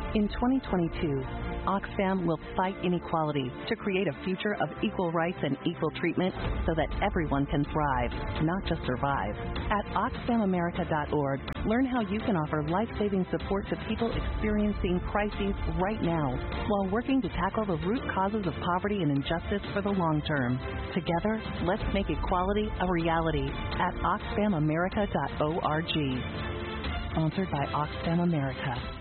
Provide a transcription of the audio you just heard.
In 2022, Oxfam will fight inequality to create a future of equal rights and equal treatment so that everyone can thrive, not just survive. At OxfamAmerica.org, learn how you can offer life-saving support to people experiencing crises right now while working to tackle the root causes of poverty and injustice for the long term. Together, let's make equality a reality at OxfamAmerica.org. Sponsored by Oxfam America.